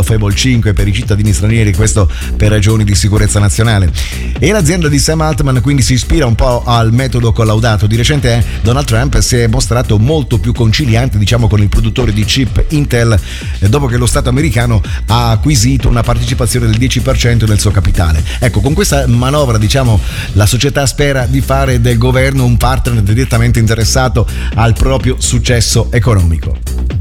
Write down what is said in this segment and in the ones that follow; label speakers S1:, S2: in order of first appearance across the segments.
S1: Fable 5 per i cittadini stranieri, questo per ragioni di sicurezza nazionale. E l'azienda di Sam Altman quindi si ispira un po' al metodo collaudato. Di recente Donald Trump si è mostrato molto più conciliante, diciamo, con il produttore di chip Intel, dopo che lo Stato americano ha acquisito una partecipazione del 10% del suo capitale. Ecco, con questa manovra, diciamo, la società spera di fare del governo un partner direttamente interessato al proprio successo economico.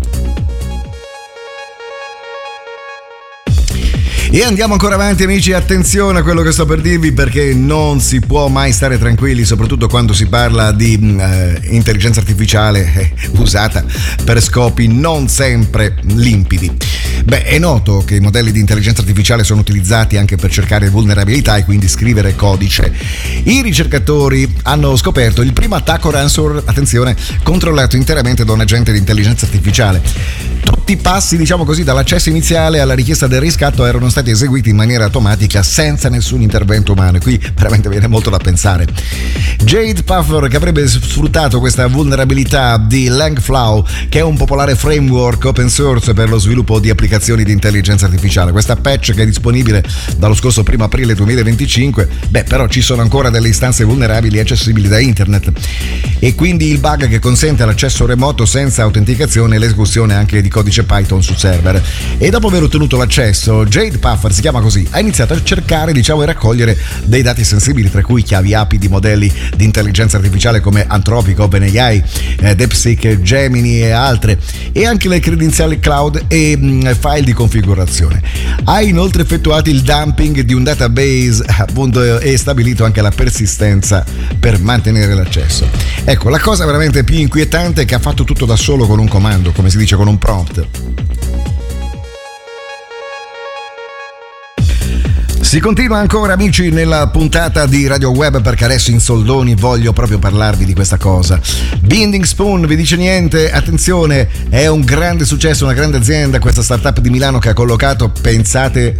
S1: E andiamo ancora avanti, amici, attenzione a quello che sto per dirvi, perché non si può mai stare tranquilli, soprattutto quando si parla di intelligenza artificiale usata per scopi non sempre limpidi. Beh, è noto che i modelli di intelligenza artificiale sono utilizzati anche per cercare vulnerabilità e quindi scrivere codice. I ricercatori hanno scoperto il primo attacco ransomware, attenzione, controllato interamente da un agente di intelligenza artificiale. Tutti i passi, diciamo così, dall'accesso iniziale alla richiesta del riscatto erano stati eseguiti in maniera automatica senza nessun intervento umano, e qui veramente viene molto da pensare. Jade Puffer, che avrebbe sfruttato questa vulnerabilità di Langflow, che è un popolare framework open source per lo sviluppo di applicazioni di intelligenza artificiale. Questa patch, che è disponibile dallo scorso 1 aprile 2025, però ci sono ancora delle istanze vulnerabili accessibili da internet, e quindi il bug che consente l'accesso remoto senza autenticazione e l'esecuzione anche di codice Python su server. E dopo aver ottenuto l'accesso, Jade Puffer, si chiama così, ha iniziato a cercare, diciamo, e raccogliere dei dati sensibili, tra cui chiavi API di modelli di intelligenza artificiale come Anthropic, OpenAI, DeepSeek, Gemini e altre, e anche le credenziali cloud e file di configurazione. Ha inoltre effettuato il dumping di un database, appunto, e stabilito anche la persistenza per mantenere l'accesso. Ecco, la cosa veramente più inquietante è che ha fatto tutto da solo con un comando, come si dice, con un prompt. Si continua ancora, amici, nella puntata di Radio Web, perché adesso in soldoni voglio proprio parlarvi di questa cosa. Bending Spoon, vi dice niente? Attenzione, è un grande successo, una grande azienda, questa startup di Milano che ha collocato, pensate,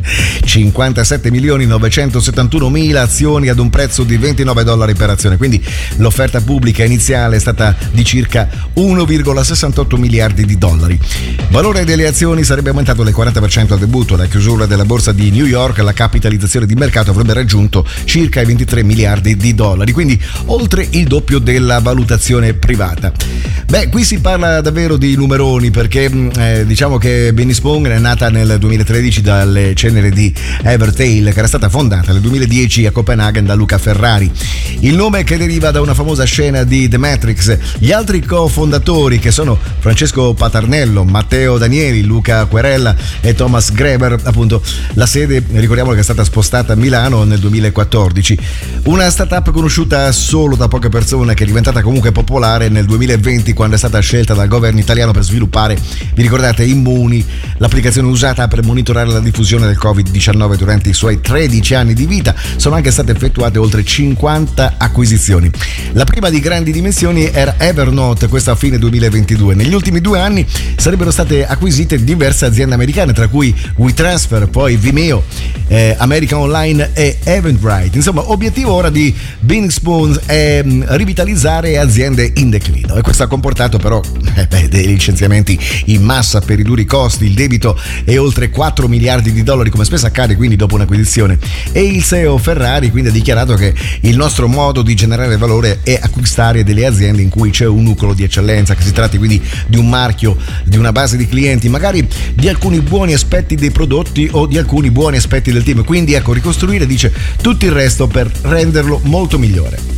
S1: 57.971.000 azioni ad un prezzo di $29 per azione, quindi l'offerta pubblica iniziale è stata di circa 1,68 miliardi di dollari. Valore delle azioni sarebbe aumentato del 40% al debutto. Alla chiusura della borsa di New York la capitalizzazione di mercato avrebbe raggiunto circa i 23 miliardi di dollari, quindi oltre il doppio della valutazione privata. Qui si parla davvero di numeroni, perché diciamo che Bending Spoon è nata nel 2013 dalle ceneri di Evertail, che era stata fondata nel 2010 a Copenaghen da Luca Ferrari. Il nome che deriva da una famosa scena di The Matrix. Gli altri cofondatori, che sono Francesco Patarnello, Matteo Danieli, Luca Querella e Thomas Greber, appunto, la sede, ricordiamo che è stata spostata a Milano nel 2014. Una startup conosciuta solo da poche persone, che è diventata comunque popolare nel 2020, quando è stata scelta dal governo italiano per sviluppare, vi ricordate, Immuni, l'applicazione usata per monitorare la diffusione del Covid-19 durante i suoi 13 anni di vita. Sono anche state effettuate oltre 50 acquisizioni. La prima di grandi dimensioni era Evernote, questa a fine 2022. Negli ultimi 2 anni sarebbero state acquisite diverse aziende americane, tra cui WeTransfer, poi Vimeo, American Online e Eventbrite. Insomma, obiettivo ora di Bending Spoon è rivitalizzare aziende in declino, e questo ha comportato però dei licenziamenti in massa per ridurre i costi. Il debito è oltre 4 miliardi di dollari, come spesso accade quindi dopo un'acquisizione, e il CEO Ferrari quindi ha dichiarato che il nostro modo di generare valore è acquistare delle aziende in cui c'è un nucleo di eccellenza, che si tratti quindi di un marchio, di una base di clienti, magari di alcuni buoni aspetti dei prodotti o di alcuni buoni aspetti del team. Quindi ecco, ricostruire, dice, tutto il resto per renderlo molto migliore.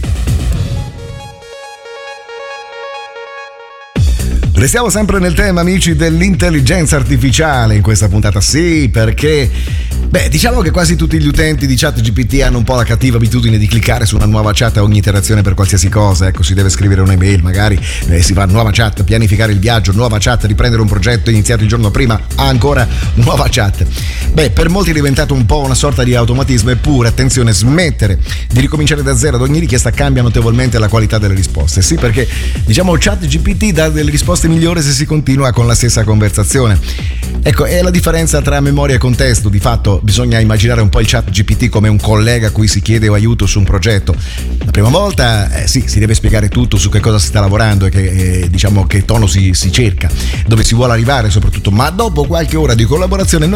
S1: Restiamo sempre nel tema, amici, dell'intelligenza artificiale in questa puntata, sì, perché diciamo che quasi tutti gli utenti di ChatGPT hanno un po' la cattiva abitudine di cliccare su una nuova chat a ogni iterazione per qualsiasi cosa. Ecco, si deve scrivere un'email, magari si va a nuova chat, pianificare il viaggio, nuova chat, riprendere un progetto iniziato il giorno prima, ancora nuova chat. Per molti è diventato un po' una sorta di automatismo, eppure attenzione, smettere di ricominciare da zero ad ogni richiesta cambia notevolmente la qualità delle risposte. Sì, perché diciamo ChatGPT dà delle risposte migliori se si continua con la stessa conversazione. Ecco, è la differenza tra memoria e contesto. Di fatto bisogna immaginare un po' il ChatGPT come un collega a cui si chiede aiuto su un progetto. La prima volta sì, si deve spiegare tutto, su che cosa si sta lavorando e diciamo che tono si cerca, dove si vuole arrivare soprattutto, ma dopo qualche ora di collaborazione